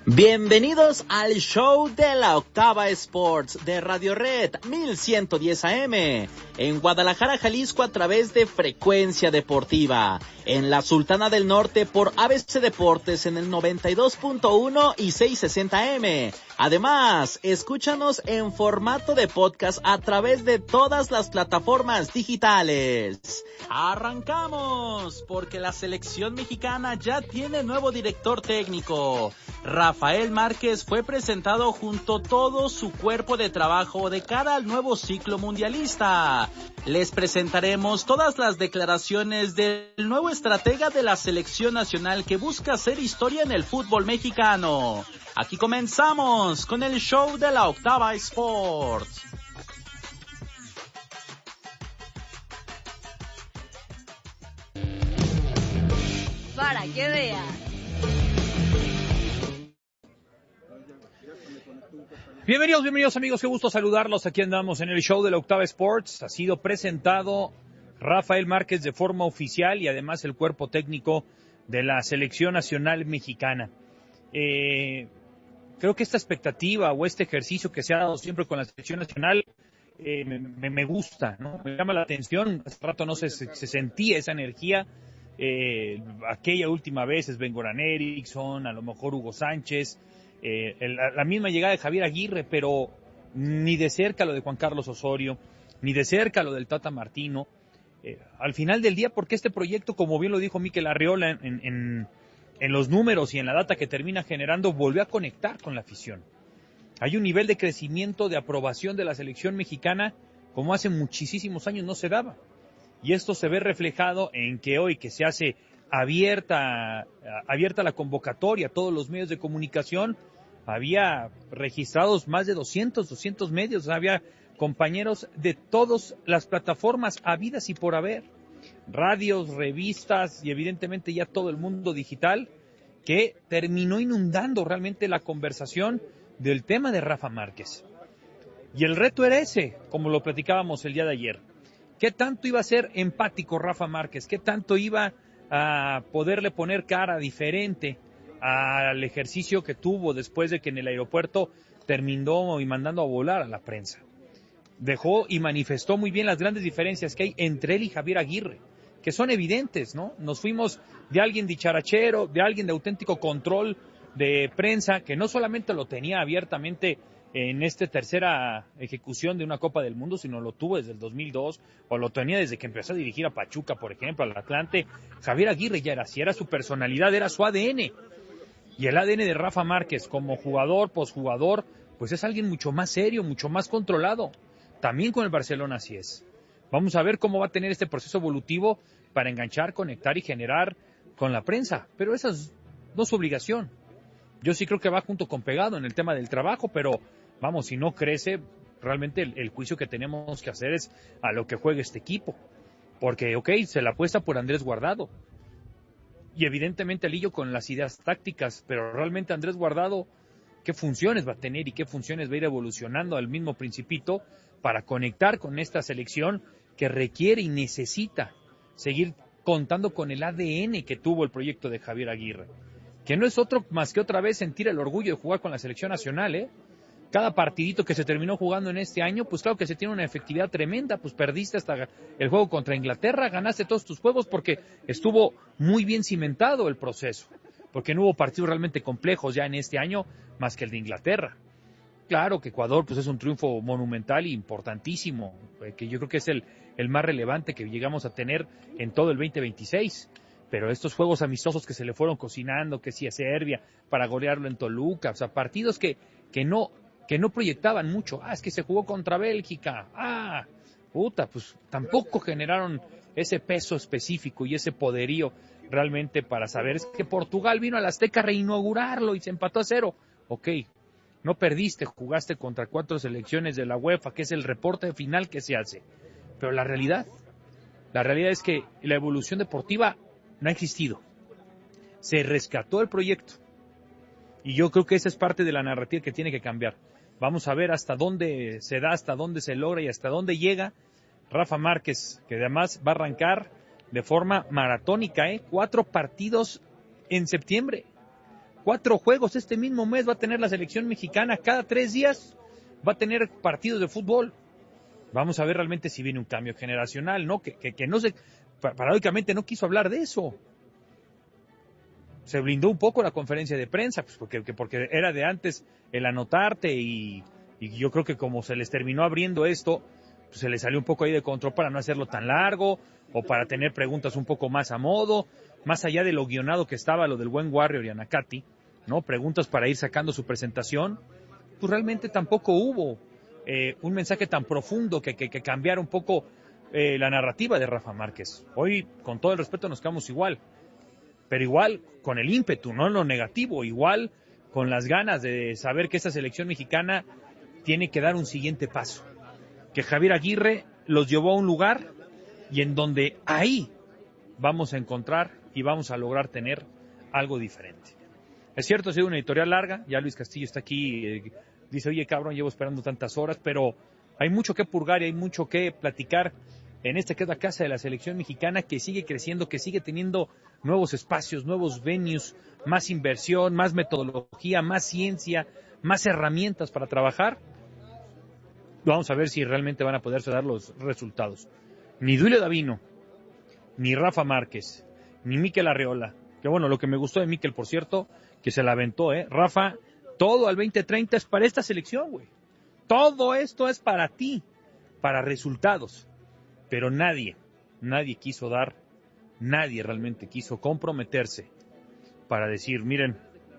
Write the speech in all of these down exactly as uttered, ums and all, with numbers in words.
Bienvenidos al show de la Octava Sports de Radio Red mil ciento diez A M en Guadalajara, Jalisco, a través de Frecuencia Deportiva, en la Sultana del Norte por A B C Deportes en el noventa y dos punto uno y seiscientos sesenta A M. Además, escúchanos en formato de podcast a través de todas las plataformas digitales. ¡Arrancamos! Porque la selección mexicana ya tiene nuevo director técnico. Rafael Márquez fue presentado junto a todo su cuerpo de trabajo de cara al nuevo ciclo mundialista. Les presentaremos todas las declaraciones del nuevo estratega de la selección nacional que busca hacer historia en el fútbol mexicano. Aquí comenzamos con el show de la Octava Sports. Para que veas. Bienvenidos, bienvenidos amigos, qué gusto saludarlos. Aquí andamos en el show de la Octava Sports. Ha sido presentado Rafael Márquez de forma oficial y además el cuerpo técnico de la selección nacional mexicana. Eh, creo que esta expectativa o este ejercicio que se ha dado siempre con la selección nacional eh, me, me gusta, ¿no? Me llama la atención. Hace rato no se, se sentía esa energía. Eh, aquella última vez es Ben Goran Eriksson, a lo mejor Hugo Sánchez. Eh, el, la misma llegada de Javier Aguirre, pero ni de cerca lo de Juan Carlos Osorio, ni de cerca lo del Tata Martino. Eh, al final del día, porque este proyecto, como bien lo dijo Mikel Arriola en, en, en los números y en la data que termina generando, volvió a conectar con la afición. Hay un nivel de crecimiento, de aprobación de la selección mexicana como hace muchísimos años no se daba. Y esto se ve reflejado en que hoy que se hace abierta, abierta la convocatoria a todos los medios de comunicación, había registrados más de doscientos, doscientos medios, había compañeros de todas las plataformas habidas y por haber, radios, revistas y evidentemente ya todo el mundo digital, que terminó inundando realmente la conversación del tema de Rafa Márquez. Y el reto era ese, como lo platicábamos el día de ayer. ¿Qué tanto iba a ser empático Rafa Márquez? ¿Qué tanto iba a poderle poner cara diferente al ejercicio que tuvo después de que en el aeropuerto terminó y mandando a volar a la prensa? Dejó y manifestó muy bien las grandes diferencias que hay entre él y Javier Aguirre, que son evidentes, ¿no? Nos fuimos de alguien dicharachero, de alguien de auténtico control de prensa, que no solamente lo tenía abiertamente en esta tercera ejecución de una Copa del Mundo, sino lo tuvo desde el dos mil dos, o lo tenía desde que empezó a dirigir a Pachuca, por ejemplo, al Atlante. Javier Aguirre ya era así, era su personalidad, era su A D N. Y el A D N de Rafa Márquez, como jugador, posjugador, pues es alguien mucho más serio, mucho más controlado. También con el Barcelona así es. Vamos a ver cómo va a tener este proceso evolutivo para enganchar, conectar y generar con la prensa. Pero esa es, no es su obligación. Yo sí creo que va junto con pegado en el tema del trabajo, pero vamos, si no crece, realmente el, el juicio que tenemos que hacer es a lo que juegue este equipo. Porque, ok, se la apuesta por Andrés Guardado. Y evidentemente Lillo con las ideas tácticas, pero realmente Andrés Guardado, ¿qué funciones va a tener y qué funciones va a ir evolucionando al mismo Principito para conectar con esta selección que requiere y necesita seguir contando con el A D N que tuvo el proyecto de Javier Aguirre? Que no es otro más que otra vez sentir el orgullo de jugar con la selección nacional, ¿eh? Cada partidito que se terminó jugando en este año, pues claro que se tiene una efectividad tremenda, pues perdiste hasta el juego contra Inglaterra, ganaste todos tus juegos porque estuvo muy bien cimentado el proceso, porque no hubo partidos realmente complejos ya en este año más que el de Inglaterra. Claro que Ecuador pues es un triunfo monumental e importantísimo, que yo creo que es el, el más relevante que llegamos a tener en todo el veinte veintiséis. Pero estos juegos amistosos que se le fueron cocinando, que sí a Serbia, para golearlo en Toluca, o sea, partidos que, que no, que no proyectaban mucho. Ah, es que se jugó contra Bélgica. Ah, puta, pues tampoco generaron ese peso específico y ese poderío realmente para saber. Es que Portugal vino al Azteca a reinaugurarlo y se empató a cero. Ok, no perdiste, jugaste contra cuatro selecciones de la UEFA, que es el reporte final que se hace. Pero la realidad, la realidad es que la evolución deportiva no ha existido. Se rescató el proyecto. Y yo creo que esa es parte de la narrativa que tiene que cambiar. Vamos a ver hasta dónde se da, hasta dónde se logra y hasta dónde llega Rafa Márquez, que además va a arrancar de forma maratónica, ¿eh? Cuatro partidos en septiembre. Cuatro juegos este mismo mes va a tener la selección mexicana. Cada tres días va a tener partidos de fútbol. Vamos a ver realmente si viene un cambio generacional, ¿no? Que, que, que no se, paradójicamente no quiso hablar de eso. Se blindó un poco la conferencia de prensa, pues porque, porque era de antes el anotarte y, y yo creo que como se les terminó abriendo esto, pues se les salió un poco ahí de control para no hacerlo tan largo o para tener preguntas un poco más a modo, más allá de lo guionado que estaba lo del buen Warrior y Anacati, ¿no? Preguntas para ir sacando su presentación, pues realmente tampoco hubo eh, un mensaje tan profundo que, que, que cambiara un poco eh, la narrativa de Rafa Márquez. Hoy, con todo el respeto, nos quedamos igual. Pero igual con el ímpetu, no en lo negativo, igual con las ganas de saber que esta selección mexicana tiene que dar un siguiente paso. Que Javier Aguirre los llevó a un lugar y en donde ahí vamos a encontrar y vamos a lograr tener algo diferente. Es cierto, ha sido una editorial larga, ya Luis Castillo está aquí, eh, dice, oye cabrón, llevo esperando tantas horas, pero hay mucho que purgar y hay mucho que platicar en esta que es la casa de la selección mexicana, que sigue creciendo, que sigue teniendo nuevos espacios, nuevos venues, más inversión, más metodología, más ciencia, más herramientas para trabajar. Vamos a ver si realmente van a poderse dar los resultados. Ni Duilio Davino, ni Rafa Márquez, ni Mikel Arreola, que bueno, lo que me gustó de Mikel, por cierto, que se la aventó, ¿eh? Rafa, todo al veinte treinta es para esta selección, güey. Todo esto es para ti, para resultados. Pero nadie, nadie quiso dar, nadie realmente quiso comprometerse para decir, miren,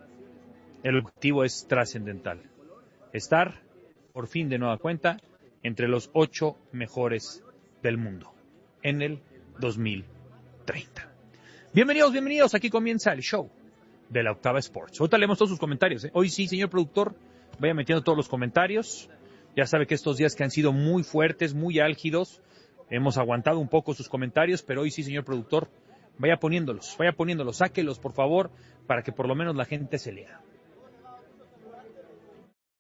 el objetivo es trascendental. Estar, por fin de nueva cuenta, entre los ocho mejores del mundo en el dos mil treinta. Bienvenidos, bienvenidos, aquí comienza el show de la Octava Sports. Ahorita leemos todos sus comentarios, ¿eh? Hoy sí, señor productor, vaya metiendo todos los comentarios. Ya sabe que estos días que han sido muy fuertes, muy álgidos, hemos aguantado un poco sus comentarios, pero hoy sí, señor productor, vaya poniéndolos, vaya poniéndolos, sáquelos, por favor, para que por lo menos la gente se lea.